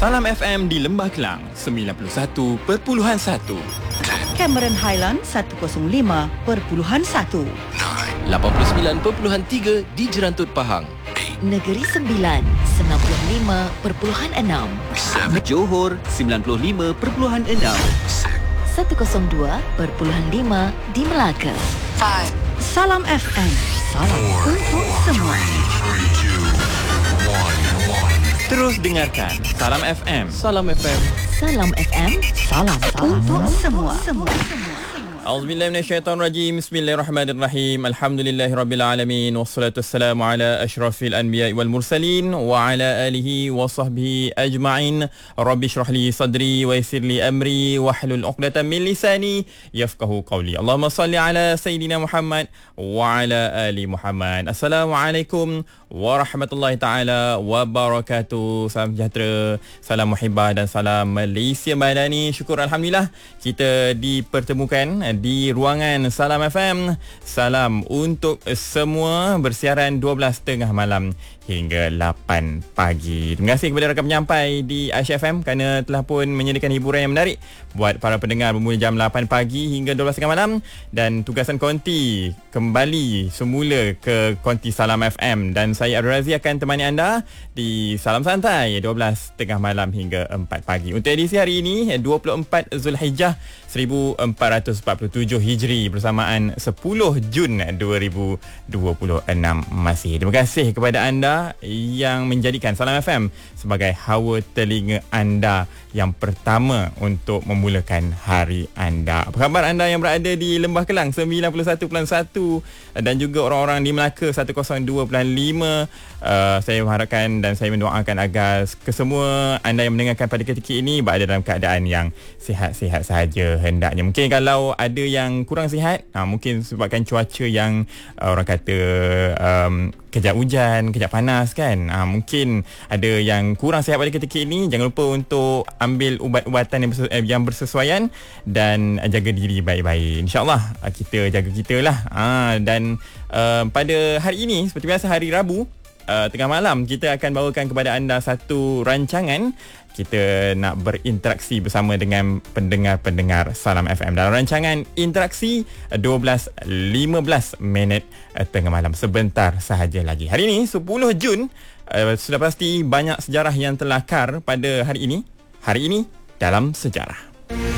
Salam FM di Lembah Kelang 91.1. Cameron Highland 105.1. 89.3 di Jerantut Pahang. Negeri Sembilan 95.6. Johor 95.6. 102.5 di Melaka. Salam FM. Salam untuk semua. Terus dengarkan Salam FM. Salam FM. Salam FM. Salam untuk semua. A'udzubillahi minasyaitonirrajim. Bismillahirrahmanirrahim. Alhamdulillahirabbil alamin wassalatu wassalamu ala asyrafil anbiya'i wal mursalin wa ala alihi wa sahbihi ajma'in. Rabbi shrah li sadri wa yassir li amri wahlul 'uqdatam min lisani yafqahu qawli. Allahumma salli ala sayidina Muhammad wa ala ali Muhammad. Assalamualaikum warahmatullahi taala wabarakatuh. Salam sejahtera, salam muhibbah dan salam Malaysia Madani. Syukur alhamdulillah kita dipertemukan di ruangan Salam FM. Salam untuk semua, bersiaran 12.30 malam hingga 8 pagi. Terima kasih kepada rakan penyampai di Aisyah FM kerana telah pun menyediakan hiburan yang menarik buat para pendengar bermula jam 8 pagi hingga 12.30 malam. Dan tugasan konti kembali semula ke konti Salam FM, dan saya Abdul Razi akan temani anda di Salam Santai 12.30 malam hingga 4 pagi. Untuk edisi hari ini 24 Zulhijjah 1447 Hijri bersamaan 10 Jun 2026 masih. Terima kasih kepada anda yang menjadikan Salam FM sebagai hawa telinga anda yang pertama untuk memulakan hari anda. Apa khabar anda yang berada di Lembah Kelang 91.1 dan juga orang-orang di Melaka 102.5? Saya mengharapkan dan saya mendoakan agar kesemua anda yang mendengarkan pada ketika ini berada dalam keadaan yang sihat-sihat sahaja hendaknya. Mungkin kalau ada yang kurang sihat, mungkin sebabkan cuaca yang orang kata kejap hujan, kejap panas kan. Mungkin ada yang kurang sihat pada ketika ini. Jangan lupa untuk ambil ubat-ubatan yang bersesuaian dan jaga diri baik-baik. InsyaAllah kita jaga kita lah. Dan pada hari ini, seperti biasa hari Rabu, tengah malam kita akan bawakan kepada anda satu rancangan. Kita nak berinteraksi bersama dengan pendengar-pendengar Salam FM dalam rancangan interaksi 12.15 tengah malam, sebentar sahaja lagi. Hari ini 10 Jun, sudah pasti banyak sejarah yang terlakar pada hari ini. Hari ini dalam sejarah.